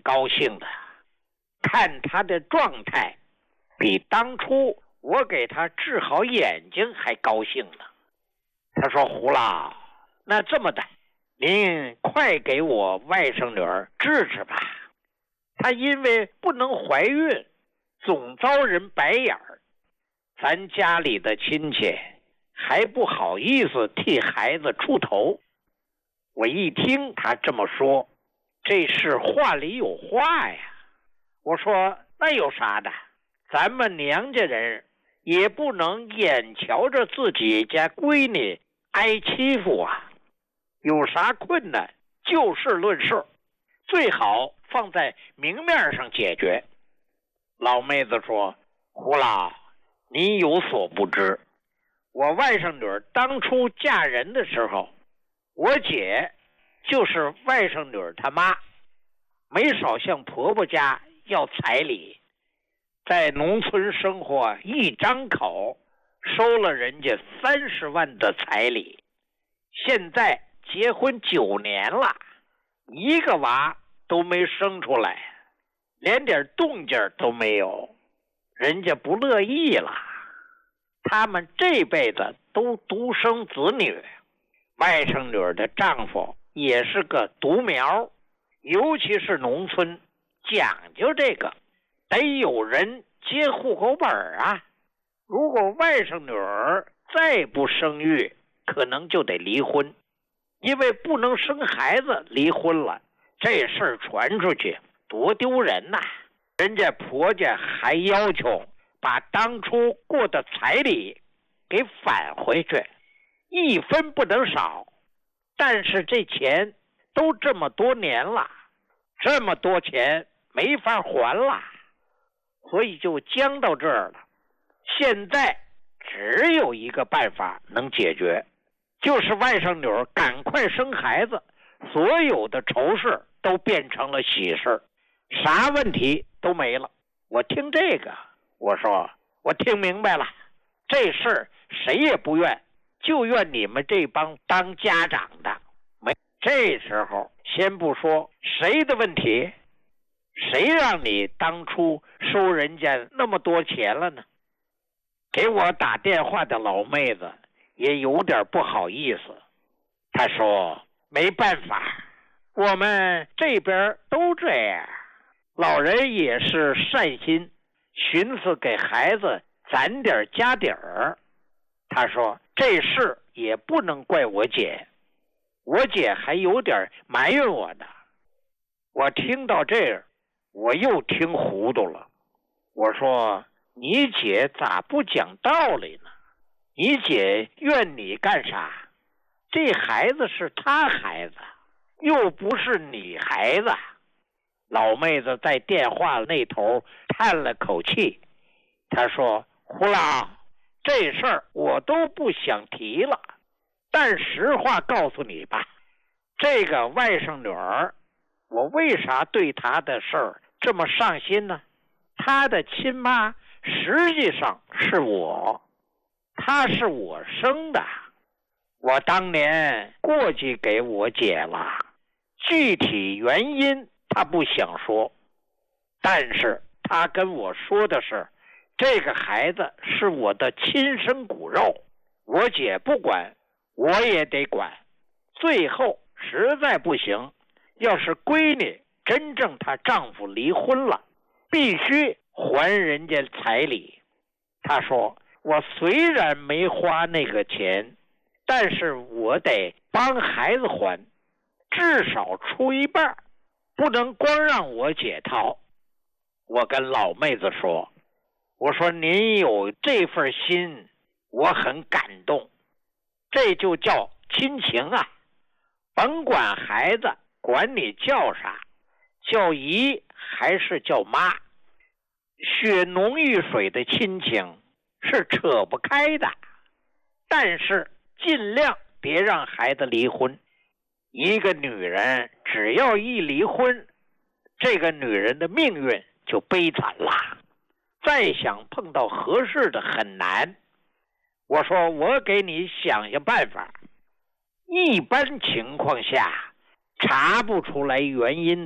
高兴的，看他的状态，比当初我给他治好眼睛还高兴呢。他说：“胡老，那这么的，您快给我外甥女儿治治吧。她因为不能怀孕，总遭人白眼儿，咱家里的亲戚还不好意思替孩子出头。”我一听他这么说，这是话里有话呀。我说：“那有啥的？咱们娘家人也不能眼瞧着自己家闺女挨欺负啊，有啥困难就事论事，最好放在明面上解决。”老妹子说：“胡老，你有所不知，我外甥女当初嫁人的时候，我姐就是外甥女她妈，没少向婆婆家要彩礼，在农村生活一张口收了人家30万的彩礼。现在结婚9年了，一个娃都没生出来，连点动静都没有，人家不乐意了。他们这辈子都独生子女，外甥女的丈夫也是个独苗，尤其是农村讲究这个，得有人接户口本啊。如果外甥女儿再不生育，可能就得离婚，因为不能生孩子离婚了，这事儿传出去多丢人呐。人家婆家还要求把当初过的彩礼给返回去，1分不能少。但是这钱都这么多年了，这么多钱没法还了，所以就僵到这儿了。现在只有一个办法能解决，就是外甥女赶快生孩子，所有的愁事都变成了喜事，啥问题都没了。我听这个，我说我听明白了，这事儿谁也不愿，就怨你们这帮当家长的没。这时候先不说谁的问题，谁让你当初收人家那么多钱了呢？给我打电话的老妹子也有点不好意思，她说：“没办法，我们这边都这样。”老人也是善心，寻思给孩子攒点家底儿。他说：“这事也不能怪我姐，我姐还有点埋怨我呢。”我听到这儿，我又听糊涂了。我说：“你姐咋不讲道理呢？你姐怨你干啥？这孩子是她孩子，又不是你孩子。”老妹子在电话那头叹了口气，她说：“胡老，这事儿我都不想提了，但实话告诉你吧，这个外甥女儿，我为啥对她的事儿这么上心呢？她的亲妈实际上是我，她是我生的，我当年过继给我姐了，具体原因她不想说，但是她跟我说的是，这个孩子是我的亲生骨肉，我姐不管，我也得管。最后实在不行，要是闺女真正她丈夫离婚了，必须还人家彩礼。她说，我虽然没花那个钱，但是我得帮孩子还，至少出一半，不能光让我姐掏。我跟老妹子说，我说您有这份心，我很感动，这就叫亲情啊！甭管孩子管你叫啥，叫姨还是叫妈，血浓于水的亲情是扯不开的。但是尽量别让孩子离婚。一个女人只要一离婚，这个女人的命运就悲惨了，再想碰到合适的很难。我说我给你想想办法，一般情况下查不出来原因的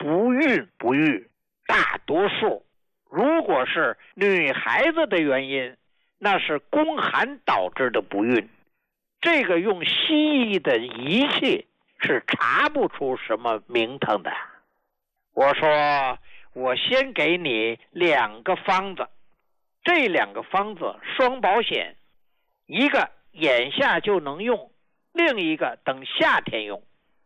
不孕不育，大多数如果是女孩子的原因，那是宫寒导致的不孕，这个用西医的仪器是查不出什么名堂的。我说我先给你2个方子，这2个方子双保险，一个眼下就能用，另一个等夏天用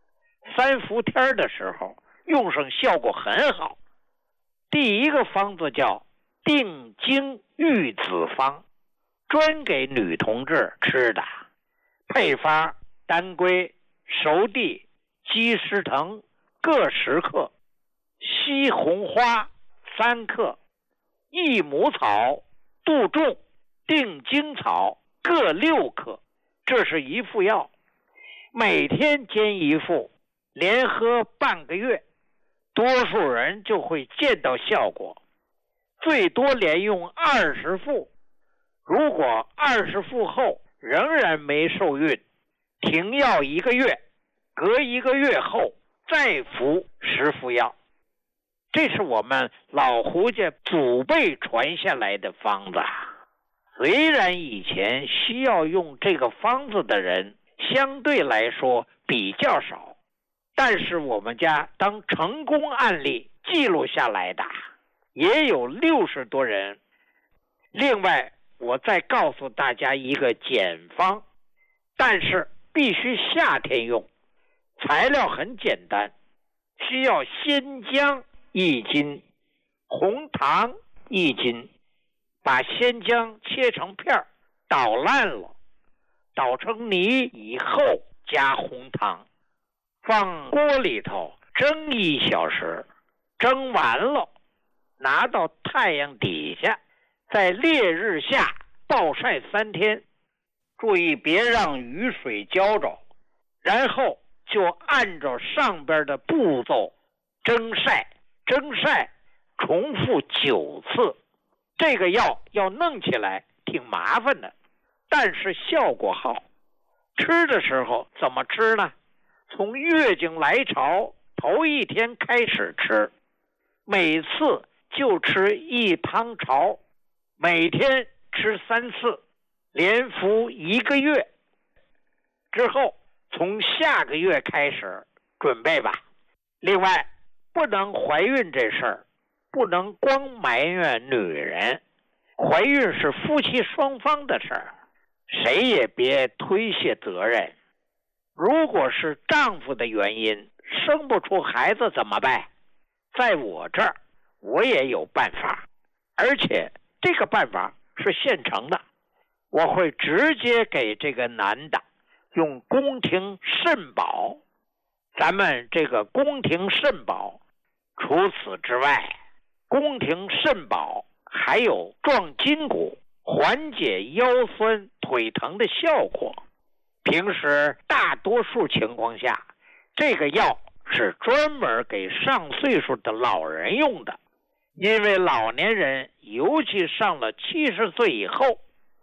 ，3伏天的时候用上效果很好。第一个方子叫定经玉子方，专给女同志吃的，配方当归、熟地、鸡石藤各10克，西红花3克，益母草、杜仲、定经草各6克，这是一副药，每天煎1副，连喝半个月，多数人就会见到效果。最多连用20副，如果20副后仍然没受孕，停药1个月，隔1个月后再服10副药。这是我们老胡家祖辈传下来的方子。虽然以前需要用这个方子的人相对来说比较少，但是我们家当成功案例记录下来的也有60多人。另外我再告诉大家一个简方，但是必须夏天用，材料很简单，需要鲜姜1斤，红糖1斤，把鲜姜切成片，捣烂了，捣成泥以后加红糖，放锅里头蒸1小时，蒸完了拿到太阳底下，在烈日下暴晒3天，注意别让雨水浇着，然后就按照上边的步骤蒸晒，重复9次。这个药要弄起来挺麻烦的，但是效果好。吃的时候怎么吃呢？从月经来潮头1天开始吃，每次就吃1汤勺，每天吃3次，连服1个月。之后从下个月开始准备吧。另外，不能怀孕这事儿，不能光埋怨女人，怀孕是夫妻双方的事儿，谁也别推卸责任。如果是丈夫的原因生不出孩子怎么办？在我这儿我也有办法，而且这个办法是现成的，我会直接给这个男的用宫廷肾宝。咱们这个宫廷肾宝，除此之外，宫廷肾宝还有壮筋骨、缓解腰酸腿疼的效果。平时大多数情况下，这个药是专门给上岁数的老人用的，因为老年人尤其上了70岁以后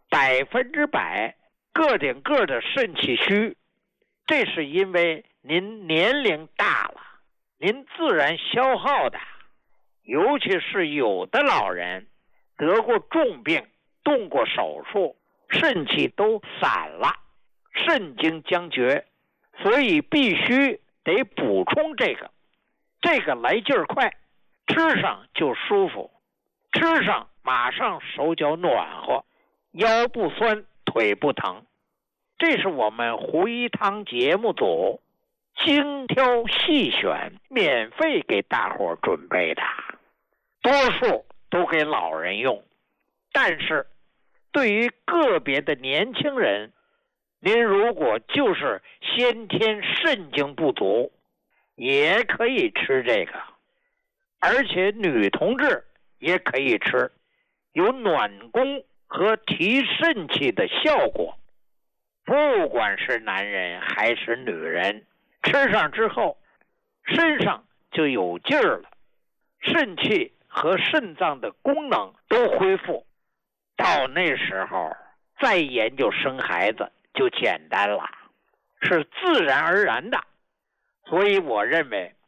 ，100%个顶个的肾气虚，这是因为您年龄大了，您自然消耗的，尤其是有的老人得过重病，动过手术，肾气都散了，肾精将绝，所以必须得补充这个来劲儿快，吃上就舒服，吃上马上手脚暖和，腰不酸腿不疼。这是我们胡一汤节目组精挑细选免费给大伙准备的，多数都给老人用，但是对于个别的年轻人，您如果就是先天肾精不足，也可以吃这个，而且女同志也可以吃，有暖宫和提肾气的效果。不管是男人还是女人，吃上之后身上就有劲儿了，肾气和肾脏的功能都恢复，到那时候再研究生孩子就简单了，是自然而然的。所以我认为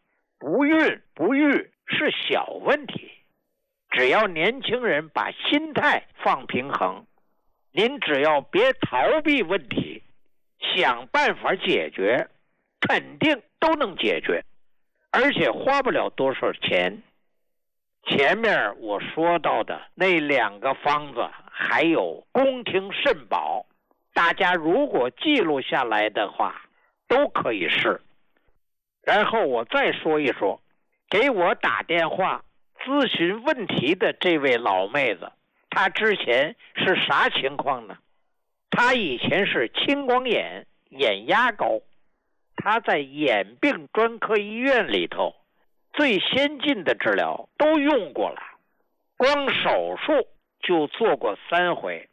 不孕不育是小问题，只要年轻人把心态放平衡，您只要别逃避问题，想办法解决，肯定都能解决，而且花不了多少钱。前面我说到的那2个方子还有宫廷肾宝，大家如果记录下来的话都可以试。然后我再说一说给我打电话咨询问题的这位老妹子，她之前是啥情况呢？她以前是青光眼，眼压高，她在眼病专科医院里头最先进的治疗都用过了，光手术就做过3回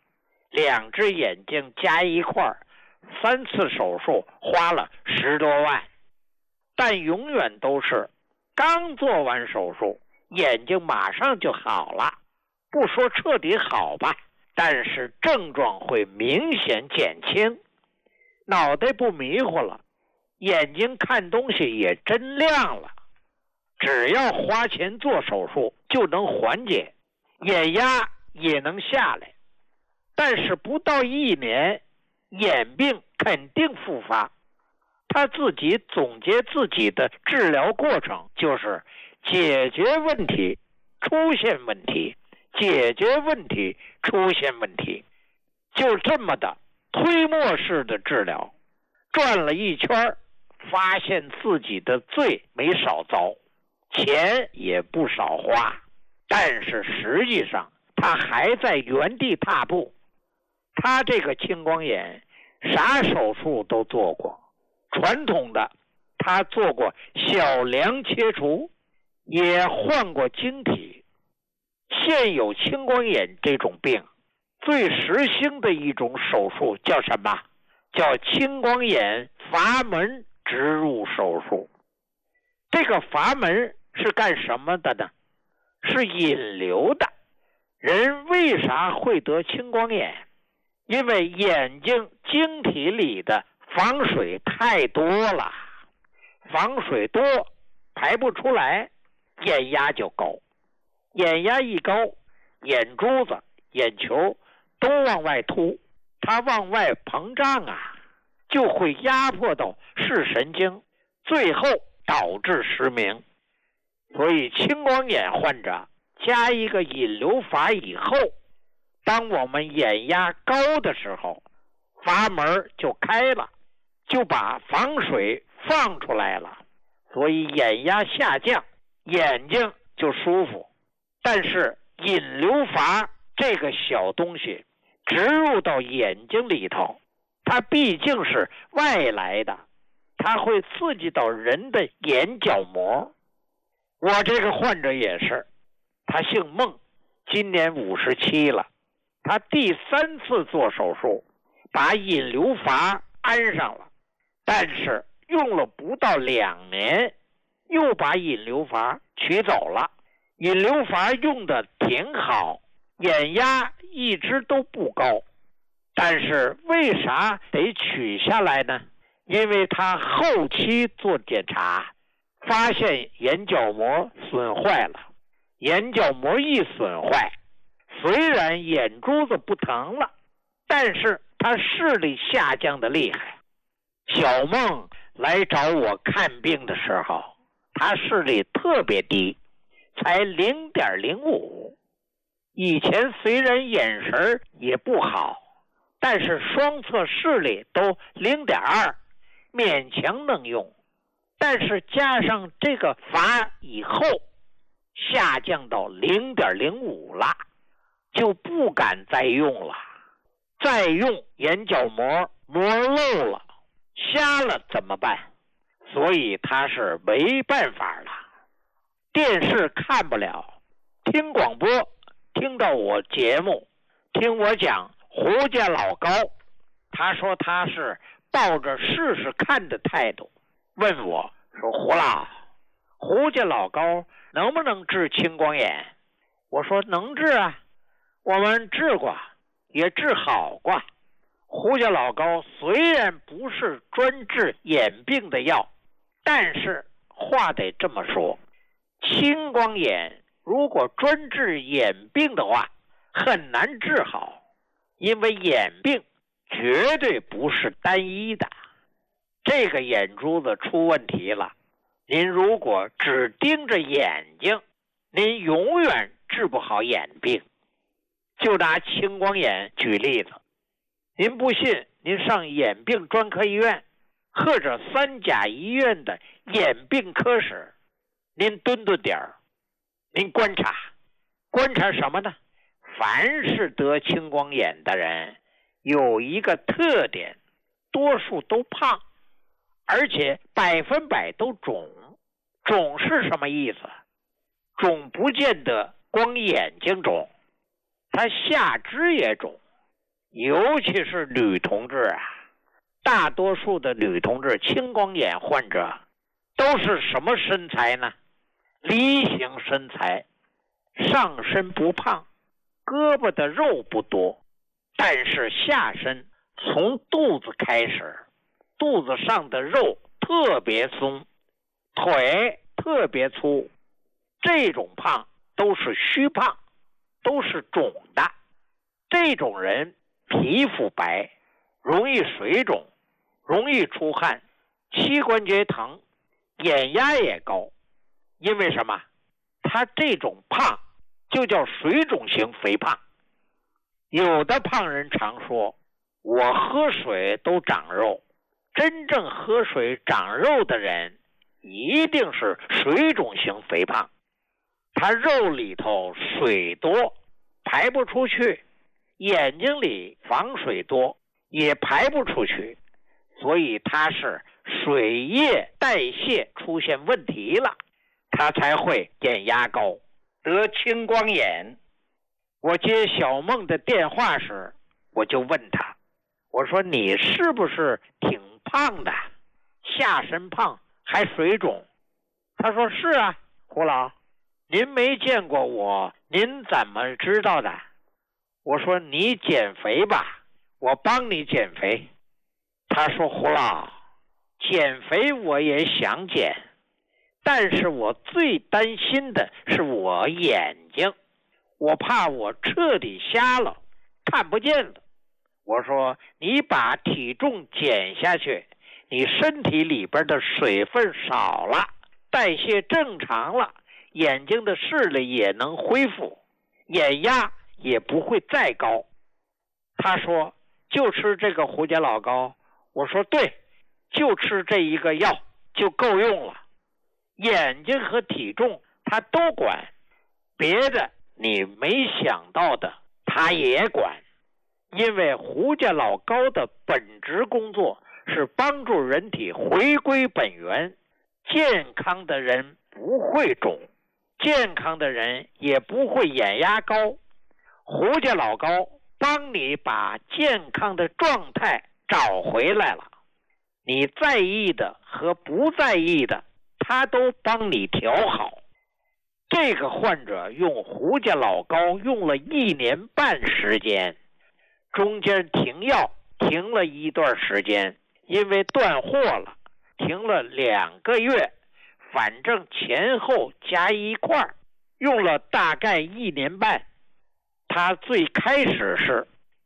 ，2只眼睛加一块，3次手术花了10多万，但永远都是刚做完手术，眼睛马上就好了，不说彻底好吧，但是症状会明显减轻，脑袋不迷糊了，眼睛看东西也真亮了。只要花钱做手术就能缓解，眼压也能下来，但是不到1年，眼病肯定复发。他自己总结自己的治疗过程，就是解决问题，出现问题，解决问题，出现问题，就这么的推磨式的治疗，转了一圈，发现自己的罪没少遭，钱也不少花，但是实际上他还在原地踏步。他这个青光眼啥手术都做过，传统的他做过小梁切除，也换过晶体。现有青光眼这种病最时兴的一种手术叫什么？叫青光眼阀门植入手术。这个阀门是干什么的呢？是引流的。人为啥会得青光眼？因为眼睛晶体里的房水太多了，房水多排不出来，眼压就高，眼压一高，眼珠子眼球都往外凸，它往外膨胀啊，就会压迫到视神经，最后导致失明。所以青光眼患者加一个引流阀以后，当我们眼压高的时候，阀门就开了，就把房水放出来了，所以眼压下降，眼睛就舒服。但是引流阀这个小东西植入到眼睛里头，它毕竟是外来的，它会刺激到人的眼角膜。我这个患者也是，他姓孟，今年57了，他第3次做手术，把引流阀安上了，但是用了不到2年，又把引流阀取走了。引流阀用的挺好，眼压一直都不高，但是为啥得取下来呢？因为他后期做检查，发现眼角膜损坏了。眼角膜一损坏，虽然眼珠子不疼了，但是他视力下降的厉害。小孟来找我看病的时候，他视力特别低，才 0.05。 以前虽然眼神也不好，但是双侧视力都 0.2， 勉强能用。但是加上这个阀以后，下降到 0.05 了，就不敢再用了。再用眼角膜磨漏了，瞎了怎么办？所以他是没办法了。电视看不了，听广播，听到我节目，听我讲胡家老高，他说他是抱着试试看的态度，问我说胡老，胡家老高能不能治青光眼？我说能治啊，我们治过，也治好过。胡家老高虽然不是专治眼病的药，但是话得这么说，青光眼如果专治眼病的话，很难治好，因为眼病绝对不是单一的。这个眼珠子出问题了，您如果只盯着眼睛，您永远治不好眼病。就拿青光眼举例子，您不信，您上眼病专科医院或者三甲医院的眼病科室，您蹲点儿，您观察什么呢？凡是得青光眼的人有一个特点，多数都胖，而且100%都肿。肿是什么意思？肿不见得光眼睛肿，他下肢也肿，尤其是女同志啊，大多数的女同志青光眼患者都是什么身材呢？梨形身材，上身不胖，胳膊的肉不多，但是下身从肚子开始，肚子上的肉特别松，腿特别粗，这种胖都是虚胖，都是肿的。这种人皮肤白，容易水肿，容易出汗，膝关节疼，眼压也高。因为什么？他这种胖就叫水肿型肥胖。有的胖人常说，我喝水都长肉，真正喝水长肉的人一定是水肿型肥胖，他肉里头水多，排不出去，眼睛里防水多，也排不出去，所以他是水液代谢出现问题了，他才会眼压高，得青光眼。我接小梦的电话时，我就问他，我说你是不是挺胖的，下身胖还水肿？他说是啊，胡老，您没见过我，您怎么知道的？我说你减肥吧，我帮你减肥。他说胡老，减肥我也想减，但是我最担心的是我眼睛，我怕我彻底瞎了，看不见了。我说你把体重减下去，你身体里边的水分少了，代谢正常了，眼睛的视力也能恢复，眼压也不会再高。他说就吃这个胡家老膏。我说对，就吃这一个药就够用了。眼睛和体重他都管，别的你没想到的他也管。因为胡家老膏的本职工作是帮助人体回归本源，健康的人不会肿，健康的人也不会眼压高。胡家老膏帮你把健康的状态找回来了，你在意的和不在意的他都帮你调好。这个患者用胡家老膏用了1年半时间，中间停药停了一段时间，因为断货了，停了2个月，反正前后加一块用了大概1年半。他最开始是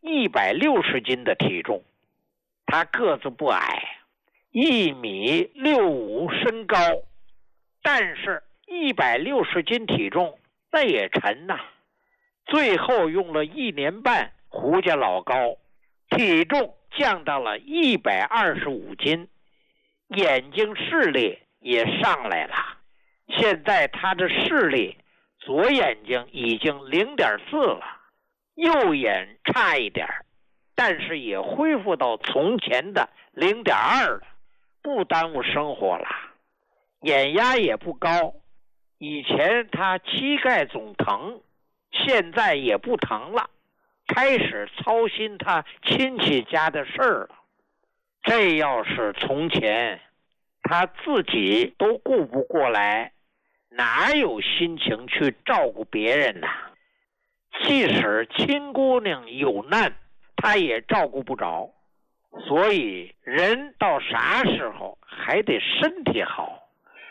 160斤的体重，他个子不矮，1.65米身高，但是160斤体重那也沉呐。最后用了1年半胡家老膏，体重降到了125斤，眼睛视力也上来了。现在他的视力，左眼睛已经0.4了，右眼差一点，但是也恢复到从前的0.2了，不耽误生活了。眼压也不高，以前他膝盖总疼，现在也不疼了，开始操心他亲戚家的事儿了。这要是从前，他自己都顾不过来，哪有心情去照顾别人呢？即使亲姑娘有难，他也照顾不着。所以人到啥时候还得身体好，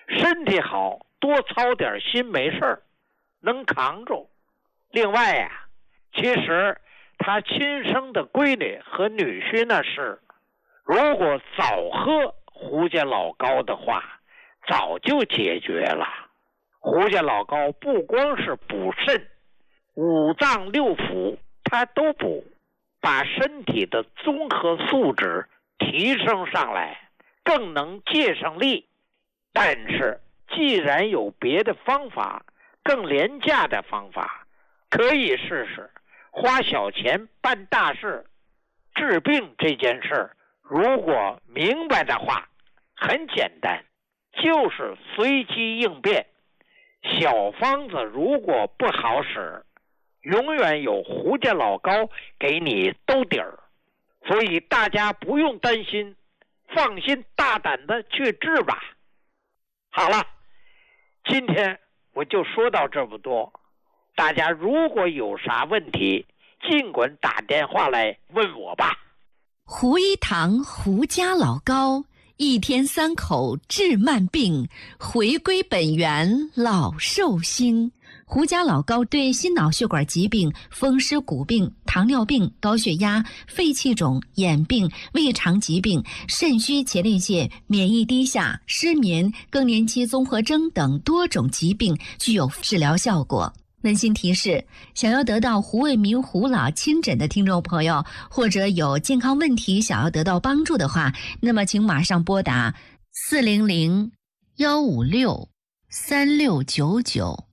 身体好，多操点心没事儿，能扛住。另外呀，其实他亲生的闺女和女婿那是，如果早喝胡家老高的话，早就解决了。胡家老高不光是补肾，五脏六腑他都补，把身体的综合素质提升上来，更能借上力。但是既然有别的方法，更廉价的方法，可以试试花小钱办大事。治病这件事如果明白的话，很简单，就是随机应变。小方子如果不好使，永远有胡家老高给你兜底儿。所以大家不用担心，放心大胆的去治吧。好了，今天我就说到这么多。大家如果有啥问题，尽管打电话来问我吧。 胡一堂胡家老高，一天3口治慢病，回归本源老寿星。胡家老高对心脑血管疾病、风湿骨病、糖尿病、高血压、肺气肿、眼病、胃肠疾病、肾虚前列腺、免疫低下、失眠、更年期综合征等多种疾病具有治疗效果。温馨提示：想要得到胡卫民胡老亲诊的听众朋友，或者有健康问题想要得到帮助的话，那么请马上拨打400-156-3699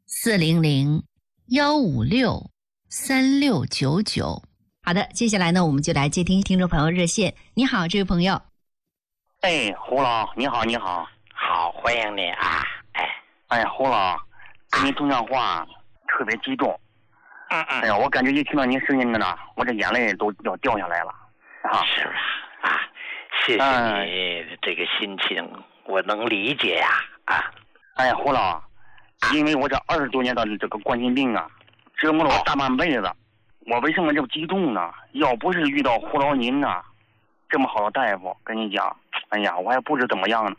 400-156-3699。好的，接下来呢，我们就来接听众朋友热线。你好，这位朋友。 哎，胡老，你好，你好。 好，欢迎你啊。 哎，胡老，跟你通上话特别激动。哎呀，我感觉一听到您声音的呢，我这眼泪都要掉下来了。 是吧？谢谢你这个心情，我能理解呀。 哎呀，胡老，因为我这20多年的这个冠心病啊，折磨了我大半辈子。我为什么这么激动呢？要不是遇到胡老您呢，这么好的大夫，跟你讲，哎呀，我还不知怎么样呢。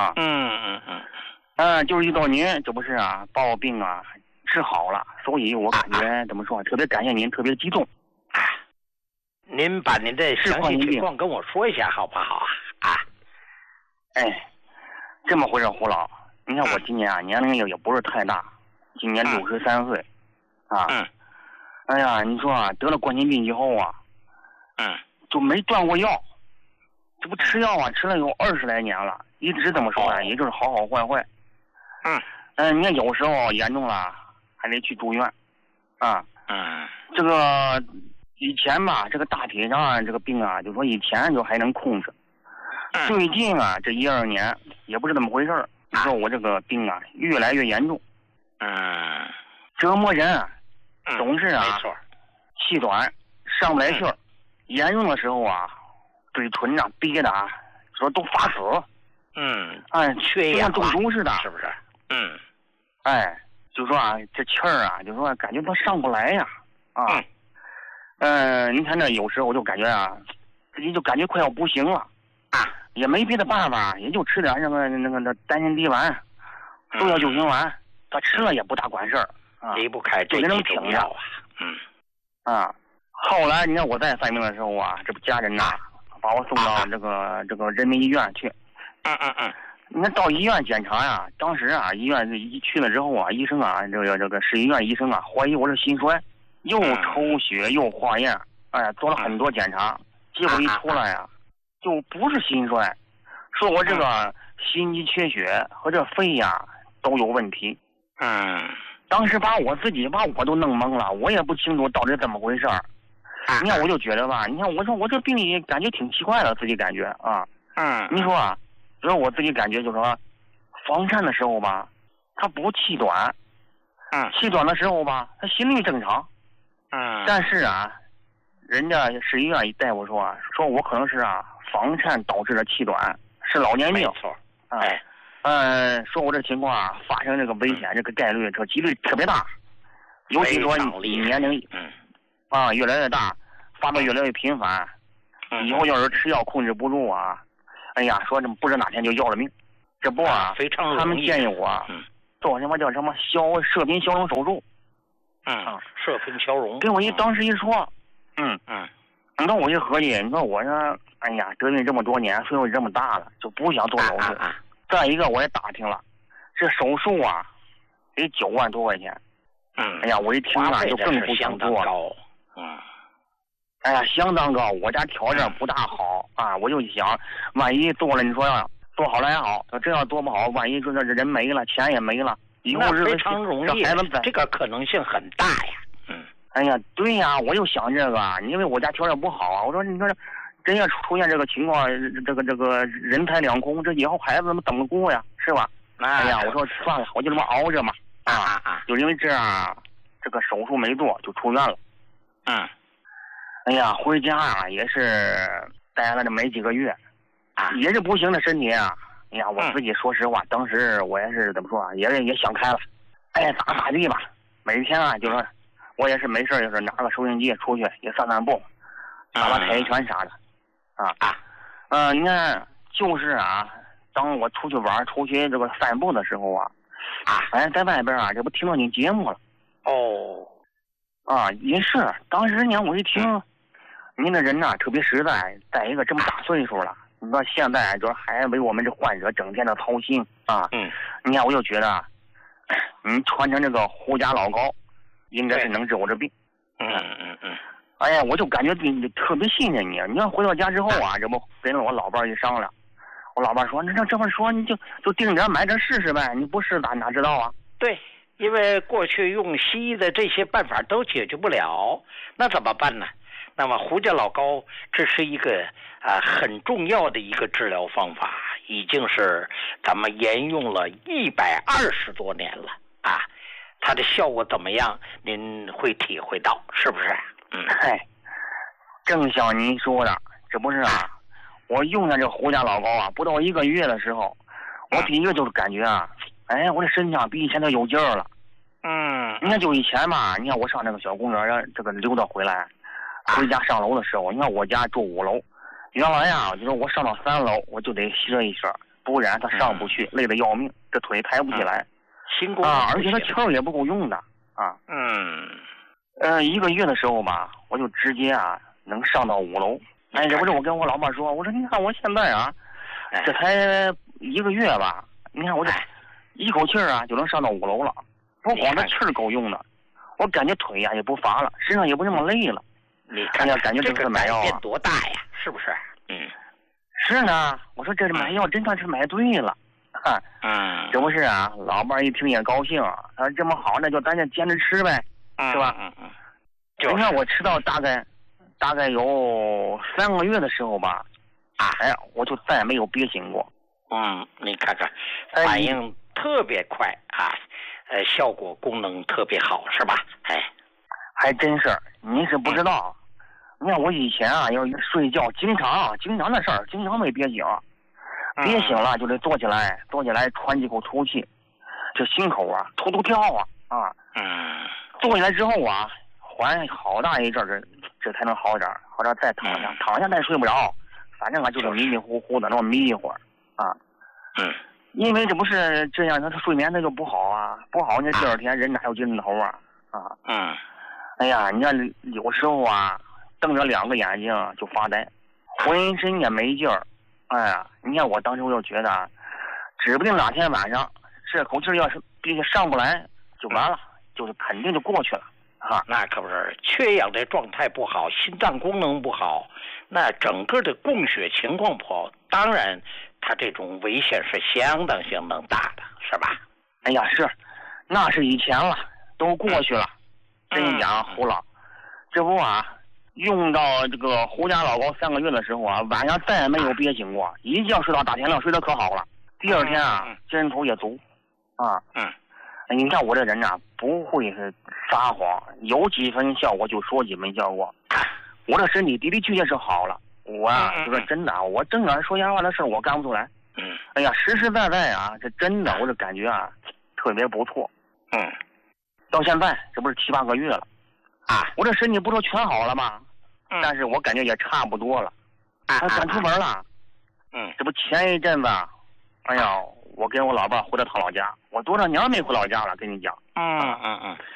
就是遇到您，这不是啊，把我病啊治好了，所以我感觉怎么说，特别感谢您，特别激动。 您把您的详细情况跟我说一下好不好啊？ 哎，这么回事，胡老，你看我今年啊年龄也不是太大，今年63岁哎呀，你说啊，得了冠心病以后啊，就没断过药，这不吃药啊，吃了有20来年了，一直这么说啊，也就是好好坏坏。你看有时候严重了还得去住院这个以前吧，这个大体上这个病啊，就说以前就还能控制，最近啊这1、2年也不知怎么回事，你说我这个病啊越来越严重，折磨人，总是啊没错， 气短，上不来气儿，严重的时候啊，嘴唇啊憋的啊，说都发紫， 缺氧就像中毒似的， 是不是？ 就说啊，这气儿啊，就说感觉都上不来呀，你看这有时候我就感觉啊，自己就感觉快要不行了，也没别的办法，也就吃点那个丹参滴丸，速效救心丸，他吃了也不大管事儿， 离不开这几种药后来你看我再犯病的时候啊，这不家人呐把我送到这个人民医院去，你看到医院检查呀，当时啊医院一去了之后啊，医生啊这个市医院医生啊怀疑我是心衰，又抽血又化验，做了很多检查，结果一出来呀，就不是心衰，说我这个心肌缺血和这肺呀都有问题。当时把我都弄懵了，我也不清楚到底怎么回事儿。你看我就觉得吧，你看我说我这病里感觉挺奇怪的，自己感觉啊。你说啊，就是我自己感觉就是说，房颤的时候吧，他不气短，气短的时候吧，他心率正常。但是啊，人家市医院大夫说啊，说我可能是啊房颤导致的气短，是老年病。 没错。 说我这情况啊，发生这个危险，这个概率，这个几率特别大，尤其说你年龄越来越大，发病越来越频繁，以后要是吃药控制不住啊，哎呀，说这不知哪天就要了命， 这不啊， 非常容易。 他们建议我做什么叫什么射频消融手术。 射频消融。 给我当时一说，你说我一合计，你说我说，哎呀，得病这么多年，岁数这么大了，就不想做手术。再一个，我也打听了，这手术啊，得9万多块钱。哎呀，我一听啊，就更不想做了。哎呀，相当高，我家条件不大好啊，我就想，万一做了，你说要做好了还好，这要做不好，万一说这人没了，钱也没了，以后日子非常容易，这个可能性很大呀。 哎呀，对呀，我又想这个，因为我家条件不好啊，我说你说真要出现这个情况，这个人财两空，这以后孩子怎么等着过呀，是吧？哎呀，我说算了，我就这么熬着嘛。就因为这样，这个手术没做就出院了。哎呀，回家啊也是待了这没几个月，也是不行的身体啊。哎呀，我自己说实话，当时我也是怎么说啊，也想开了，哎，咋地吧。每天啊，就说我也是没事就是拿个收音机出去也散步，打打太极拳啥的。你看，就是啊，当我出去玩、出去这个散步的时候啊，在外边啊，这不听到你节目了。也是，当时呢，我一听，您这人呐特别实在，再一个这么大岁数了，你说现在就是还为我们这患者整天的操心啊。你看我就觉得，你传承这个胡家老高，应该是能治我这病。哎呀，我就感觉特别信任你。你看回到家之后啊，这不跟我老伴一商量，我老伴说，那这么说你就定点买点试试呗，你不试哪知道啊？ 对。因为过去用西医的这些办法都解决不了，那怎么办呢？那么胡家老高这是一个很重要的一个治疗方法，已经是咱们沿用了120多年了啊。它的效果怎么样？您会体会到，是不是？ 正像您说的，这不是啊？我用上这胡家老高啊，不到1个月的时候，我第一个就是感觉啊。哎，我这身上比以前都有劲儿了。你看就以前吧，你看我上这个小公园这个溜达回来，回家上楼的时候，你看我家住5楼，原来呀，就说我上到3楼，我就得歇一歇，不然他上不去，累得要命，这腿抬不起来。而且他气儿也不够用的啊。1个月的时候吧，我就直接啊能上到5楼。哎，这不是我跟我老伴说，我说你看我现在啊，这才1个月吧，你看我这。一口气啊就能上到5楼了，不光这气儿够用的，我感觉腿呀也不乏了，身上也不那么累了。 你看感觉这次买药变多大呀？是不是？ 是呢，我说这买药真算是买对了。这不是啊，老伴一听也高兴，他说这么好，那就咱就坚持吃呗，是吧？你看我吃到大概有3个月的时候吧，哎，我就再也没有憋醒过。 你看看，反应特别快啊，效果功能特别好，是吧？ 还真是，您是不知道。你看我以前啊，要睡觉，经常的事儿，经常没憋醒，憋醒了就得坐起来喘几口粗气，这心口啊突突跳啊。坐起来之后啊，缓好大一阵儿，这才能好点，再躺下再睡不着，反正啊就是迷迷糊糊的那么迷一会儿。因为这不是这样，他睡眠他就不好啊，不好那第2天人哪有精神头啊？哎呀，你看有时候啊，瞪着2个眼睛就发呆，浑身也没劲儿。哎呀，你看我当时我就觉得，指不定哪天晚上这口气要是必须上不来就完了，就是肯定就过去了。 那可不是，缺氧的状态不好，心脏功能不好，那整个的供血情况不好，当然它这种危险是相当大的，是吧？ 哎呀，是，那是以前了，都过去了。真讲胡老，这不啊，用到这个胡家老高3个月的时候啊，晚上再也没有憋醒过，一觉睡到大天亮，睡得可好了。第2天啊，精神头也足啊。你看我这人啊，不会是撒谎，有几分效果就说几分效果。我这身体的确是好了，我啊就说真的，我正常说瞎话的事我干不出来。哎呀，实实在在啊，这真的，我这感觉啊特别不错。到现在这不是7、8个月了我这身体不说全好了吗？但是我感觉也差不多了。敢出门了。这不前一阵子，哎呀， 我跟我老伴回到他老家，我多少年没回老家了，跟你讲。